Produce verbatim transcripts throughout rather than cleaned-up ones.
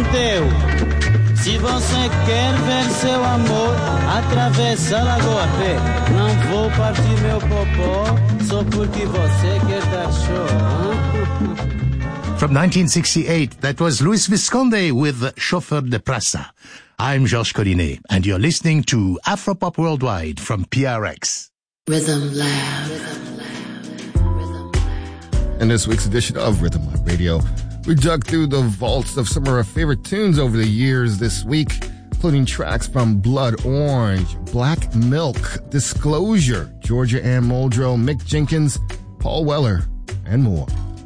Enteu. Se você quer ver seu amor, atravessa a lagoa pé. Não vou partir meu popó só porque você quer dar show. From nineteen sixty-eight, that was Luis Visconde with Chauffeur de Praça. I'm Georges Collinet, and you're listening to Afropop Worldwide from P R X. Rhythm Lab. In this week's edition of Rhythm Lab Radio, we dug through the vaults of some of our favorite tunes over the years this week, including tracks from Blood Orange, Black Milk, Disclosure, Georgia Ann Muldrow, Mick Jenkins, Paul Weller, and more.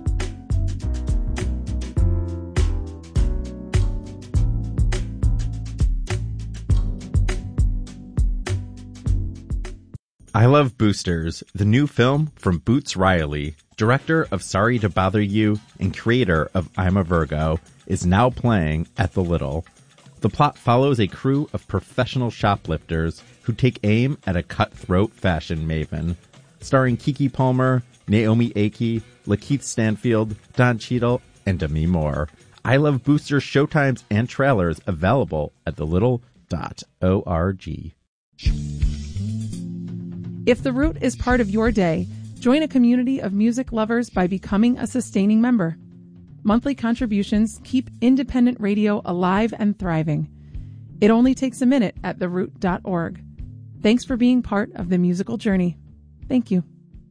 I Love Boosters, the new film from Boots Riley, director of Sorry to Bother You and creator of I'm a Virgo, is now playing at the Little. The plot follows a crew of professional shoplifters who take aim at a cutthroat fashion maven. Starring Keke Palmer, Naomi Ackie, Lakeith Stanfield, Don Cheadle, and Demi Moore. I Love Boosters showtimes and trailers available at the little dot org. If The Root is part of your day, join a community of music lovers by becoming a sustaining member. Monthly contributions keep independent radio alive and thriving. It only takes a minute at the root dot org. Thanks for being part of the musical journey. Thank you.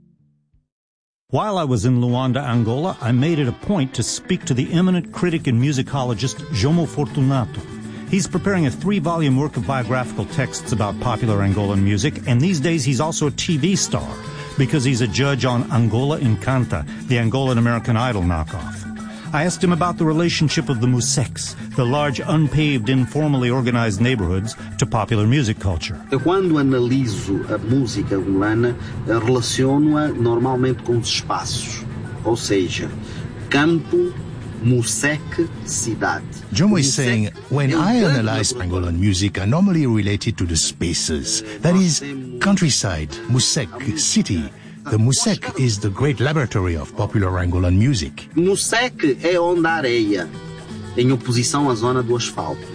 While I was in Luanda, Angola, I made it a point to speak to the eminent critic and musicologist Jomo Fortunato. He's preparing a three-volume work of biographical texts about popular Angolan music, and these days he's also a T V star because he's a judge on Angola Encanta, the Angolan American Idol knockoff. I asked him about the relationship of the Musex, the large, unpaved, informally organized neighborhoods, to popular music culture. Quando analiso a música angolana, relaciono-a normalmente com os espaços, ou seja, campo, Musec, cidade. Jomo is saying, when I analyze Angolan music, I normally relate it to the spaces. That is, countryside, Musec, city. The Musec is the great laboratory of popular Angolan music. Musec é onde há areia, em oposição à zona do asfalto.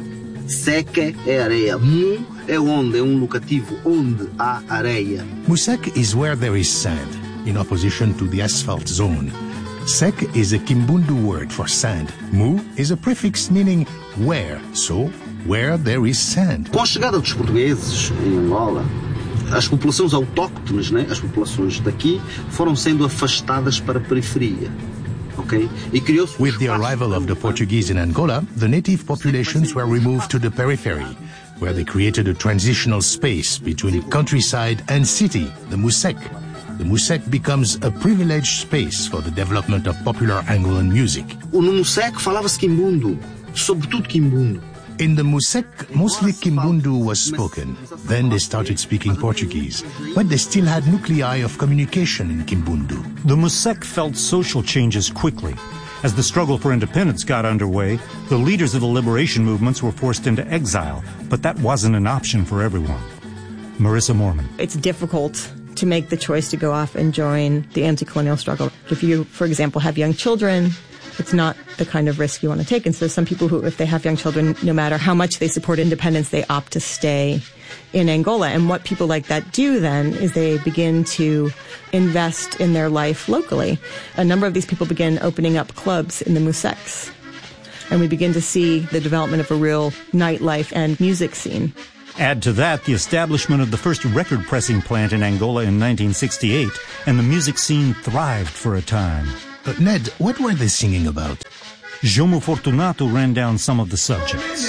Seca é areia. Mu é onde, é um locativo onde há areia. Musec is where there is sand, in opposition to the asphalt zone. Sec is a Kimbundu word for sand. Mu is a prefix meaning where, so where there is sand. Com a chegada dos portugueses em Angola, as populações autóctones, né, as populações daqui, foram sendo afastadas para a periferia. Okay? E criou-se With the arrival of the Portuguese in Angola, the native populations were removed to the periphery, where they created a transitional space between countryside and city, the Musec. The Musec becomes a privileged space for the development of popular Angolan music. No Musec falava-se Kimbundu, sobretudo Kimbundu. In the Musec, mostly Kimbundu was spoken. Then they started speaking Portuguese, but they still had nuclei of communication in Kimbundu. The Musec felt social changes quickly. As the struggle for independence got underway, the leaders of the liberation movements were forced into exile, but that wasn't an option for everyone. Marissa Moorman. It's difficult to make the choice to go off and join the anti-colonial struggle. If you, for example, have young children, it's not the kind of risk you want to take. And so some people who, if they have young children, no matter how much they support independence, they opt to stay in Angola. And what people like that do then is they begin to invest in their life locally. A number of these people begin opening up clubs in the Musecs. And we begin to see the development of a real nightlife and music scene. Add to that the establishment of the first record pressing plant in Angola in nineteen sixty-eight, and the music scene thrived for a time. But Ned, what were they singing about? Jomo Fortunato ran down some of the subjects.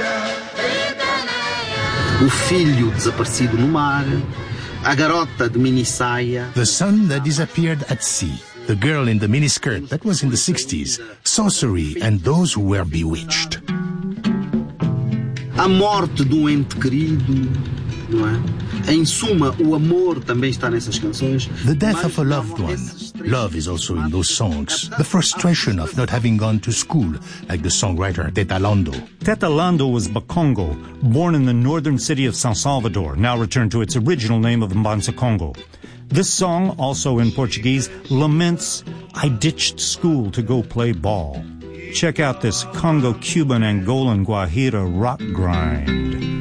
O filho desaparecido no mar, a garota de minissaia. The son that disappeared at sea, the girl in the miniskirt, that was in the sixties, sorcery and those who were bewitched. A morte do ente querido, não é? Em suma, o amor também está nessas canções. The death of a loved one. Love is also in those songs. The frustration of not having gone to school, like the songwriter Teta Lando. Teta Lando was Bakongo, born in the northern city of São Salvador, now returned to its original name of Mbanza Congo. This song, also in Portuguese, laments, "I ditched school to go play ball." check out this Congo, Cuban, Angolan, Guajira rock grind.